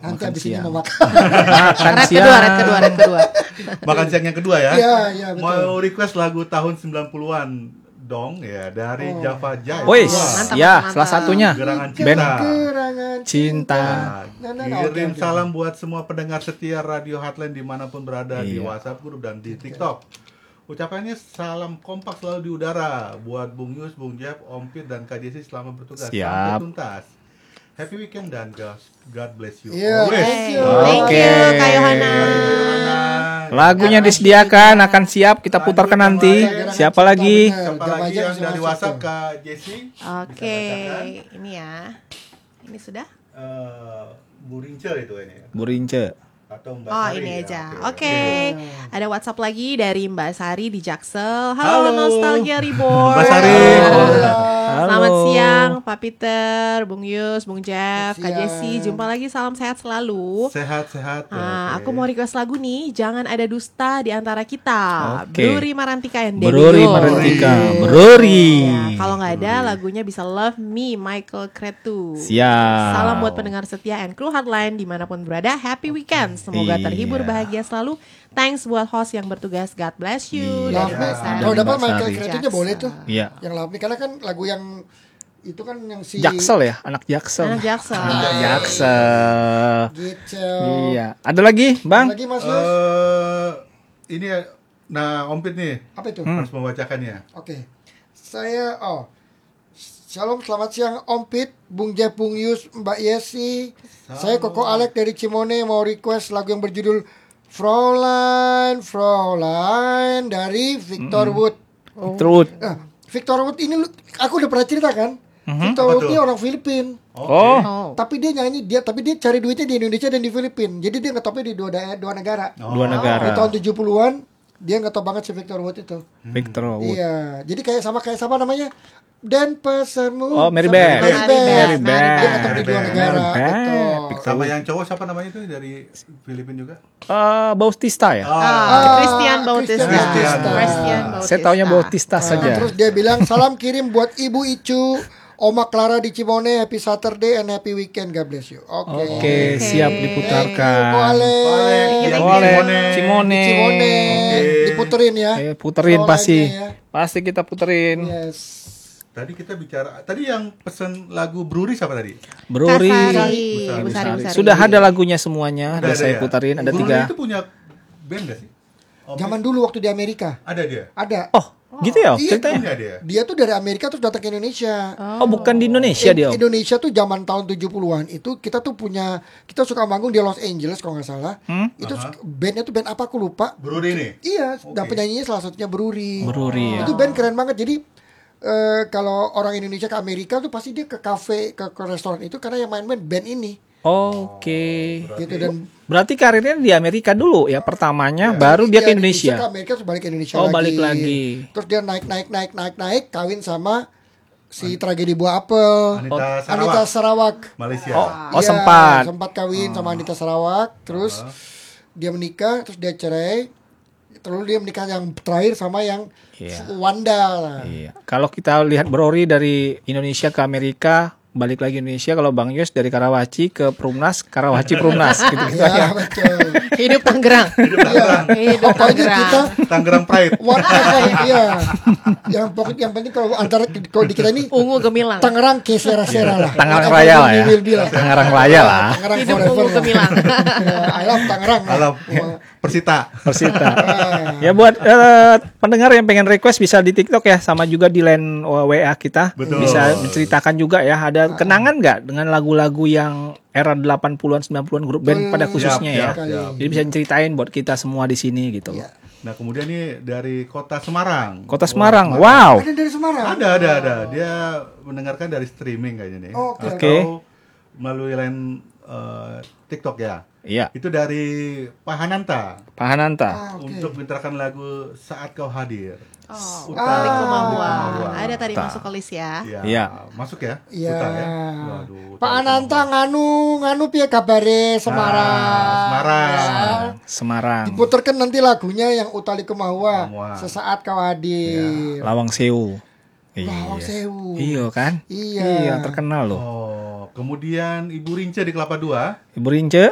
Nanti makan abis ini siang. mau makan. Makan Red siang. kedua. Makan siang yang kedua ya. Iya, betul. Mau request lagu tahun 90-an dong ya dari Java Jive. Wih, Mantap, ya mantap. salah satunya Gerangan band Cinta. Gerangan Cinta. Nah, kirim salam buat semua pendengar setia Radio Heartland dimanapun berada di Iya. WhatsApp grup dan di TikTok. Ucapannya salam kompak selalu di udara buat Bung Yus, Bung Jeff, Om Pit dan Kak Desi selama bertugas Siap. sampai tuntas. Happy weekend dan God bless you. Iya, Always. thank you. Thank Oke. you Kak Yohana. Lagunya disediakan akan siap kita putarkan nanti. Siapa lagi? Siapa Jam lagi aja yang masih dari masuk WhatsApp tuh. Kak Jesse? Oke, Bisa bacakan. ini ya. Ini sudah? Bu Rince itu ini Bu Rince. atau Mbak Oh, Sari, ini ya, aja. oke. Oke. Ada WhatsApp lagi dari Mbak Sari di Jaksel. Halo, Halo. Nostalgia Reborn. Mbak Sari. Selamat Halo. siang, Pak Peter, Bung Yus, Bung Jeff, Kak Siang. Jessi. Jumpa lagi, salam sehat selalu. Sehat-sehat. Ah, oke. aku mau request lagu nih, Jangan Ada Dusta di Antara Kita. Oke. Bruri Marantika and Dewi Bruri Yul. Marantika. Bruri. Ya, kalau nggak ada lagunya bisa Love Me Michael Cretu. Siap. Salam buat pendengar setia and kru hotline dimanapun berada. Happy weekend. Semoga Iya. terhibur, bahagia selalu. Thanks buat host yang bertugas. God bless you. Iya. Dari Love Me. Mbak Sari. Kalau dapat Mbak Michael Sari. Cretu-nya boleh tuh. Iya. Yang Love Me karena kan lagu yang itu kan yang si Jaksel ya, anak Jaksel. Anak Jaksel. Anak Jaksel. gitu. Iya. Ada lagi, Bang? Lagi Mas Yus? Ini ya, nah Om Pit nih Apa itu? harus membacakannya. Oke. Saya Shalom, selamat siang Om Pit, Bung Jeff, Bung Yus, Mbak Yesi. Saya Koko Alek dari Cimone mau request lagu yang berjudul Fraulein dari Victor Wood. Terus. Nah, Victor Wood ini aku udah pernah cerita kan? Victor Apa Wood tuh? ini orang Filipin. Oh. Oh. Tapi dia nyanyi tapi dia cari duitnya di Indonesia dan di Filipina. Jadi dia ngetopnya di dua negara. Dua negara. Di tahun 70-an dia ngetop banget si Victor Wood itu. Victor Wood. Iya. Jadi kayak sama namanya. Dan pesanmu. Oh, Mary Sama Beth. Mary Beth. Mary Beth. Dia ngetop di dua Mary negara. Beth. Betul. Sama yang cowok siapa namanya itu dari Filipina juga? Bautista ya? Christian Bautista. Christian Bautista. Saya taunya Bautista Nah, saja. terus dia bilang salam kirim buat Ibu Icu, Oma Clara di Cimone, happy Saturday and happy weekend, God bless you. Oke, siap diputarkan. Boleh. Boleh. Cimone. Cimone. Diputerin ya. Puterin pasti. Fraulein-nya ya. Pasti kita puterin. Yes. Tadi kita bicara, tadi yang pesen lagu Bruri siapa tadi? Bruri. Kasari. Bu Sari. Sudah ada lagunya semuanya. Ada Udah saya ya? puterin. Ada Bruri 3. itu punya band gak sih? Om Zaman dulu waktu di Amerika Ada dia? ada. Oh, gitu ya Iya, ceritanya? Punya dia? Dia tuh dari Amerika terus datang ke Indonesia. Oh, bukan di Indonesia dia. Om? Indonesia tuh zaman tahun 70-an itu kita tuh kita suka manggung di Los Angeles kalau nggak salah. Itu bandnya tuh band apa aku lupa. Bruri nih? Iya, dan Oke. penyanyinya salah satunya Bruri. Bruri ya. Itu band keren banget. Jadi kalau orang Indonesia ke Amerika tuh pasti dia ke kafe, ke restoran itu karena yang main band ini. Oke. Gitu dan Berarti karirnya di Amerika dulu ya pertamanya, baru dia ke Indonesia. Ke Amerika terus balik ke Indonesia Oh, lagi. balik lagi. Terus dia naik kawin sama si tragedi buah apel. Anita Sarawak. Malaysia. Oh, Iya, sempat. kawin sama Anita Sarawak, terus dia menikah, terus dia cerai, terus dia menikah yang terakhir sama yang Iya. Wanda lah. Iya. Kalau kita lihat Brori dari Indonesia ke Amerika, balik lagi Indonesia. Kalau Bang Yus dari Karawaci ke Perumnas, Karawaci Perumnas gitu gitu Iya, ya. betul. Hidup Tangerang. Hidup Pokoknya kita Tangerang. Tangerang Pride. whatever, iya. Yang penting kalau di kita ini Ungu gemilang. Tangerang ke sera-sera lah. Tangerang Whatever Raya lah you ya. will be lah. Tangerang Raya lah. Tangerang Hidup forever ungu lah. gemilang. Ya, I love Tangerang. lah. Halo, Wah. Persita. Persita. Ya buat pendengar yang pengen request bisa di TikTok ya, sama juga di line WA kita. Betul. Bisa menceritakan juga ya, ada kenangan nggak dengan lagu-lagu yang era 80-an 90-an grup band pada khususnya ya. Siap. Jadi bisa ceritain buat kita semua di sini gitu. Iya. Nah kemudian nih dari kota Semarang. Kota Semarang. Wow. Ada dari Semarang. Ada. Dia mendengarkan dari streaming kayaknya nih. Oke. Atau melalui line TikTok ya. Iya, Itu dari Pak Hananta Pak Hananta. Oke. untuk mintakan lagu Saat Kau Hadir. Oh, Utari Kumahua. Kumahua. Ada tadi Ta. masuk ke list ya. Iya. Masuk ya? Iya. Uta ya. Waduh, Pak Utari Ananta Kumahua. nganu piye kabare Semarang. Semarang. Semarang. Diputerkan nanti lagunya yang Utali Kumahua. Kumahua. Sesaat Kau Hadir. Lawang Sewu. Lawang Sewu. Iya kan? Iya. Iya, terkenal loh. Oh, kemudian Ibu Rince di Kelapa II. Ibu Rince.